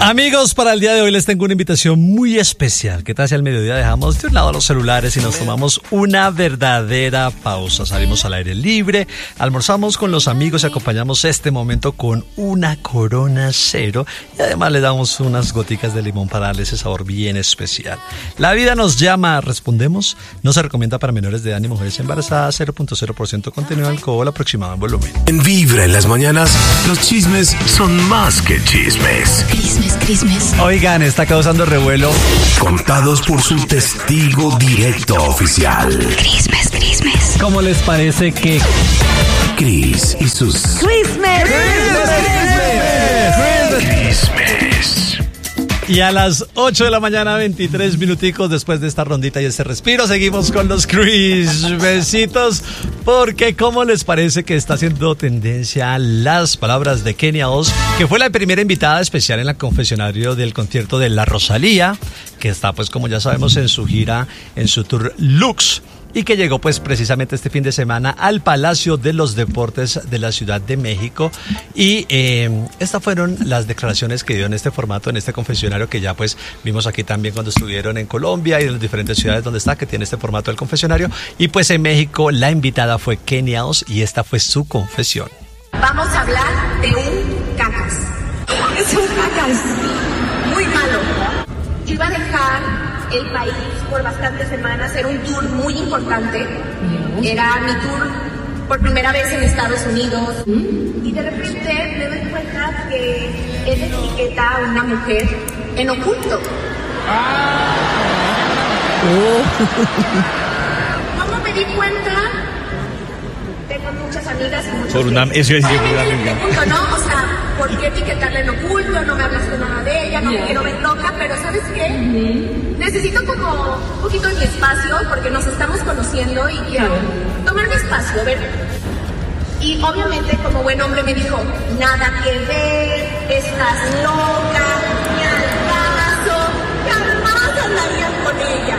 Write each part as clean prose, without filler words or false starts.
Amigos, para el día de hoy les tengo una invitación muy especial. ¿Qué tal si al mediodía dejamos de un lado los celulares y nos tomamos una verdadera pausa? Salimos al aire libre, almorzamos con los amigos y acompañamos este momento con una Corona Cero y además le damos unas goticas de limón para darle ese sabor bien especial. La vida nos llama, respondemos. No se recomienda para menores de edad ni mujeres embarazadas. 0.0% contenido de alcohol aproximado en volumen. En Vibra en las mañanas, los chismes son más que chismes. Crismes. Oigan, está causando revuelo. Contados por su testigo directo oficial. Crismes. ¿Cómo les parece que Cris y sus Crismes. Y a las 8 de la mañana, 23 minuticos después de esta rondita y este respiro, seguimos con los Crismesitos, porque ¿cómo les parece que está haciendo tendencia las palabras de Kenia Oz, que fue la primera invitada especial en la confesionario del concierto de La Rosalía, que está pues como ya sabemos en su gira, en su tour Lux, y que llegó pues precisamente este fin de semana al Palacio de los Deportes de la Ciudad de México y estas fueron las declaraciones que dio en este formato, en este confesionario que ya pues vimos aquí también cuando estuvieron en Colombia y en las diferentes ciudades donde está, que tiene este formato del confesionario, y pues en México la invitada fue Kenia Oz y esta fue su confesión. Vamos a hablar de un cacas. Es un cacas muy malo. Yo iba a dejar el país por bastantes semanas, era un tour muy importante, era mi tour por primera vez en Estados Unidos y de repente me doy cuenta que él etiqueta a una mujer en oculto. ¿Cómo me di cuenta? Tengo muchas amigas y muchos por una, eso es pregunto, ¿no? O sea, ¿por qué etiquetarla en oculto? No me hablaste nada de ella, no me quiero ver loca, pero ¿sabes qué? Necesito como un poquito de mi espacio porque nos estamos conociendo y quiero tomar mi espacio, a ver. Y obviamente como buen hombre me dijo, nada que ver, estás loca, ni al caso, jamás andarías con ella.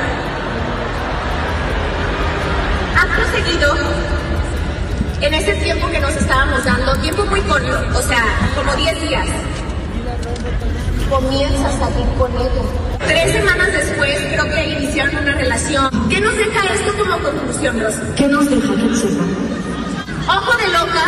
Acto seguido, en ese tiempo que nos estábamos dando, tiempo muy corto, o sea, como 10 días, comienza a salir con ella. 3 semanas después creo que iniciaron una relación. ¿Qué nos deja esto como conclusión, Rosa? ¿Qué nos deja, Rosa? Ojo de loca.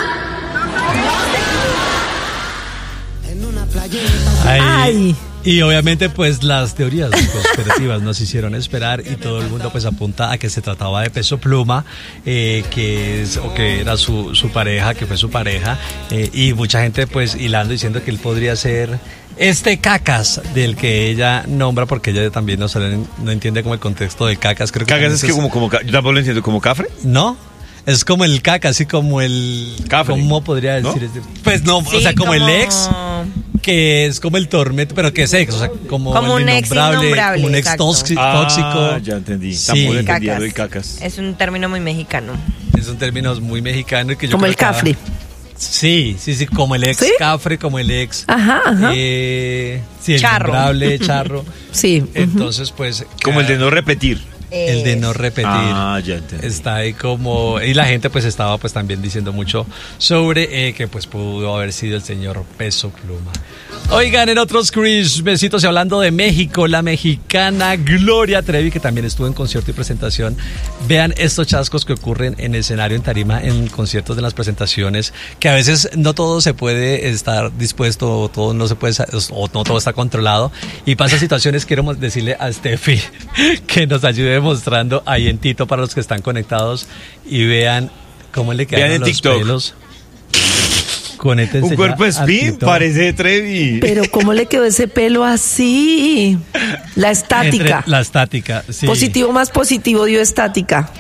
Ay. Y obviamente pues las teorías conspirativas nos hicieron esperar y todo el mundo pues apunta a que se trataba de Peso Pluma, que era su pareja, que fue su pareja, y mucha gente pues hilando diciendo que él podría ser este cacas del que ella nombra, porque ella también no entiende como el contexto de cacas. Creo que ¿cacas es que como yo tampoco lo entiendo, como cafre? ¿No? Es como el caca, así como el... Cafre. ¿Cómo podría decir? ¿No? Pues no, sí, o sea, como el ex, que es como el tormento, pero que es ex, o sea, como un el ex innombrable, como un ex tóxico. Ya entendí. Sí. Tampoco el cacas. Es un término muy mexicano. Es un término muy mexicano. Y que yo como creo el cafre. Sí, como el ex, ¿sí? Cafre, como el ex. Ajá. Sí, el charro. innombrable, charro. Sí. Entonces, pues... Como el de no repetir. El de no repetir. Ya entendí. Está ahí como... Y la gente pues estaba pues también diciendo mucho sobre que pues pudo haber sido el señor Peso Pluma. Oigan, en otros Crismesitos y hablando de México, la mexicana Gloria Trevi, que también estuvo en concierto y presentación. Vean estos chascos que ocurren en escenario, en tarima, en conciertos, de las presentaciones, que a veces no todo se puede estar dispuesto, o todo no se puede, o no todo está controlado. Y pasan situaciones, quiero decirle a Steffi que nos ayude mostrando ahí en Tito para los que están conectados y vean cómo le quedan los TikTok. pelos. Conéctense. Un cuerpo spin parece Trevi. Pero ¿cómo le quedó ese pelo así? La estática. La estática, sí. Positivo más positivo dio estática.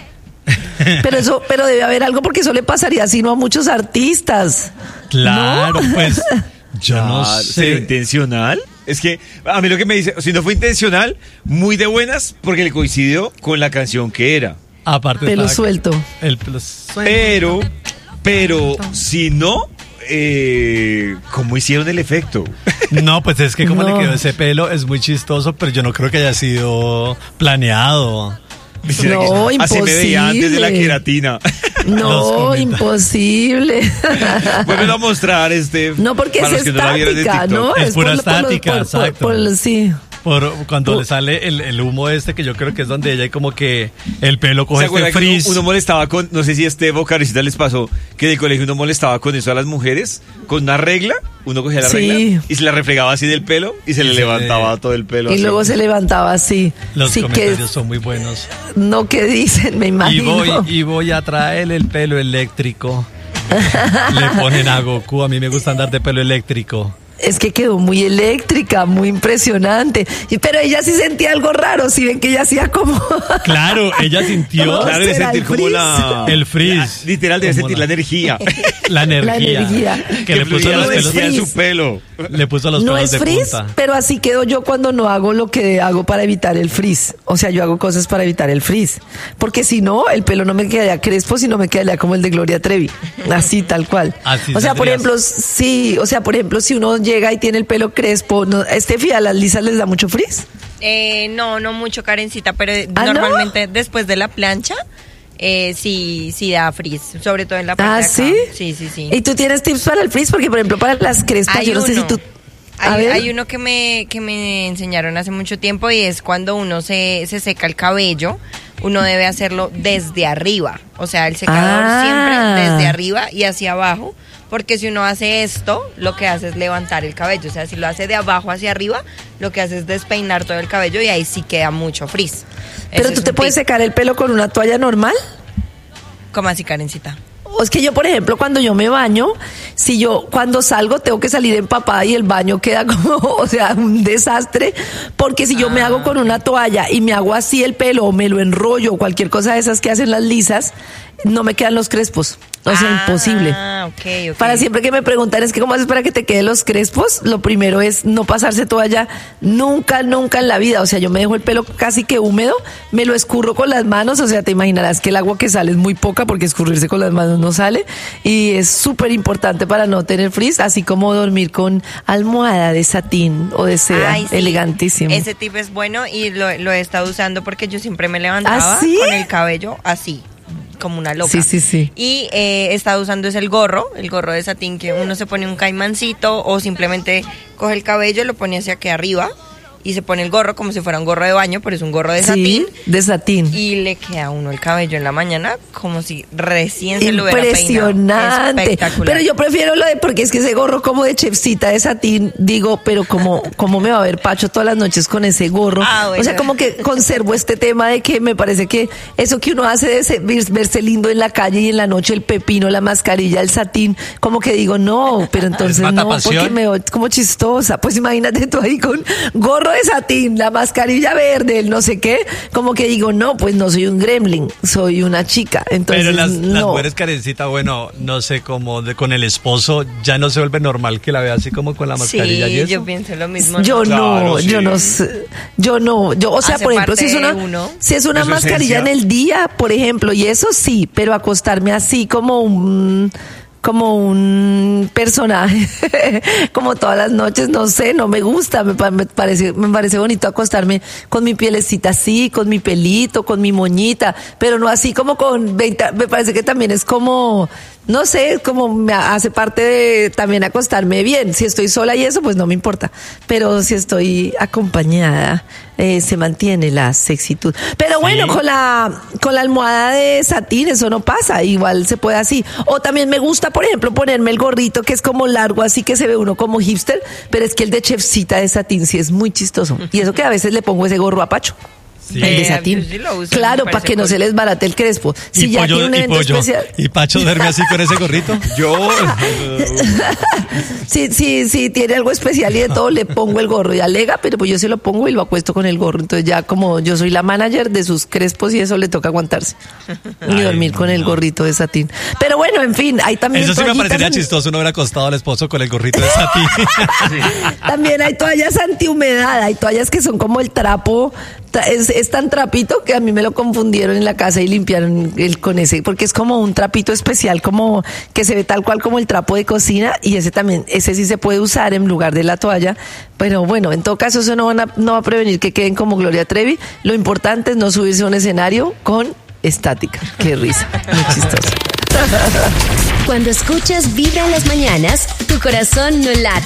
Pero debe haber algo porque eso le pasaría así no a muchos artistas. Claro, ¿no? Pues yo no sé. ¿Será intencional? Es que a mí lo que me dice, si no fue intencional, muy de buenas porque le coincidió con la canción que era. Aparte pelo suelto. El pelo suelto. Pero si no, ¿cómo hicieron el efecto? No, pues es que como le quedó ese pelo es muy chistoso, pero yo no creo que haya sido planeado. No, imposible. Así me veía antes de la queratina. No, imposible. Vuelven a mostrar No, porque para es los que no la vieron en estática, TikTok. ¿no? Es pura estática, exacto. Sí. Cuando le sale el humo que yo creo que es donde ella hay como que el pelo ¿Se coge acuerdan este que frizz. uno molestaba con, no sé si o Karencita les pasó, que en el colegio uno molestaba con eso a las mujeres, con una regla, uno cogía la regla y se la refregaba así del pelo y se le levantaba todo el pelo. Y así. luego se levantaba así. Los sí, comentarios son muy buenos. No, ¿qué dicen? Me imagino. Y voy a traer el pelo eléctrico. Le ponen a Goku, a mí me gusta andar de pelo eléctrico. Es que quedó muy eléctrica, muy impresionante. Pero ella sí sentía algo raro, si ven que ella hacía como... Claro, ella sintió... No, Claro, debe ¿será sentir el como frizz? el frizz. Literal, debe sentir la energía. La energía. Que le puso fluía los la pelos energía en su pelo. Le puso los No pelos es de frizz, punta. pero así quedo yo cuando no hago lo que hago para evitar el frizz. O sea, yo hago cosas para evitar el frizz. Porque si no, el pelo no me quedaría crespo, sino me quedaría como el de Gloria Trevi. Así, tal cual. Así o sea, por saldrías. ejemplo, sí, o sea, por ejemplo, si uno llega y tiene el pelo crespo, no, Estefi, ¿a las lisas les da mucho frizz? No mucho, Karencita, pero ¿Ah, normalmente después de la plancha, sí da frizz, sobre todo en la parte de acá. ¿sí? Sí. ¿Y tú tienes tips para el frizz? Porque, por ejemplo, para las crespas, yo no sé si tú... Hay uno que me enseñaron hace mucho tiempo y es cuando uno se seca el cabello, uno debe hacerlo desde arriba. O sea, el secador siempre desde arriba y hacia abajo. Porque si uno hace esto, lo que hace es levantar el cabello. O sea, si lo hace de abajo hacia arriba, lo que hace es despeinar todo el cabello y ahí sí queda mucho frizz. ¿Pero tú te puedes secar el pelo con una toalla normal? ¿Cómo así, Karencita? O es que yo, por ejemplo, cuando yo me baño, si yo cuando salgo tengo que salir empapada y el baño queda como, o sea, un desastre, porque si yo me hago con una toalla y me hago así el pelo o me lo enrollo o cualquier cosa de esas que hacen las lisas, no me quedan los crespos. O sea, imposible. Okay. Para siempre que me preguntan, es que ¿cómo haces para que te queden los crespos? Lo primero es no pasarse toalla nunca en la vida. O sea, yo me dejo el pelo casi que húmedo, me lo escurro con las manos. O sea, te imaginarás que el agua que sale es muy poca porque escurrirse con las manos no sale. Y es súper importante para no tener frizz, así como dormir con almohada de satín o de seda. Ay, sí. Elegantísimo. Ese tip es bueno y lo he estado usando porque yo siempre me levantaba ¿Ah, sí? con el cabello así, como una loca. Sí. Y he estado usando el gorro de satín, que uno se pone un caimancito o simplemente coge el cabello, lo pone hacia aquí arriba y se pone el gorro como si fuera un gorro de baño, pero es un gorro de satín. De satín. Y le queda a uno el cabello en la mañana como si recién se lo hubiera peinado. Impresionante. Espectacular. Pero yo prefiero lo de, porque es que ese gorro como de chefcita de satín, digo, pero como me va a ver Pacho todas las noches con ese gorro. Bueno. O sea, como que conservo este tema de que me parece que eso que uno hace de verse lindo en la calle y en la noche, el pepino, la mascarilla, el satín, como que digo, no, pero entonces mata no, pasión. porque me veo como chistosa. Pues imagínate tú ahí con gorro de satín, la mascarilla verde, el no sé qué, como que digo, no, pues no soy un gremlin, soy una chica. Entonces, Pero las no. mujeres, Karencita, bueno, no sé, como con el esposo, ya no se vuelve normal que la vea así como con la mascarilla y eso. yo pienso lo mismo. Yo Claro, no, sí. yo no sé, o sea, Hace por ejemplo, parte si es de uno. una Es su mascarilla esencia. en el día, por ejemplo, y eso sí, pero acostarme así como un personaje, como todas las noches, no sé, no me gusta, me parece bonito acostarme con mi pielecita así, con mi pelito, con mi moñita, pero no así como con 20, me parece que también es como, no sé, como me hace parte de también acostarme bien. Si estoy sola y eso, pues no me importa, pero si estoy acompañada, se mantiene la sexitud. Pero bueno, con la almohada de satín eso no pasa, igual se puede así. O también me gusta, por ejemplo, ponerme el gorrito que es como largo, así que se ve uno como hipster, pero es que el de chefcita de satín sí es muy chistoso. Y eso que a veces le pongo ese gorro a Pacho. Sí. El de satín. yo sí lo uso, Claro, me para parece que no cool. se les barate el crespo. Si ya tiene un evento especial. ¿Y Pacho duerme así con ese gorrito? Yo, Si tiene algo especial y de todo, le pongo el gorro y alega, pero pues yo se lo pongo y lo acuesto con el gorro. Entonces ya como yo soy la manager de sus crespos y eso le toca aguantarse. Y dormir con el gorrito de satín. Pero bueno, en fin, hay también Eso sí me toallitas parecería en- chistoso, uno hubiera acostado al esposo con el gorrito de satín. También hay toallas antihumedad, hay toallas que son como el trapo, es tan trapito que a mí me lo confundieron en la casa y limpiaron con ese, porque es como un trapito especial, como que se ve tal cual como el trapo de cocina, y ese sí se puede usar en lugar de la toalla, pero bueno, en todo caso eso no va a prevenir que queden como Gloria Trevi. Lo importante es no subirse a un escenario con estática. Qué risa, muy chistoso. Cuando escuchas Vibra en las mañanas, tu corazón no late,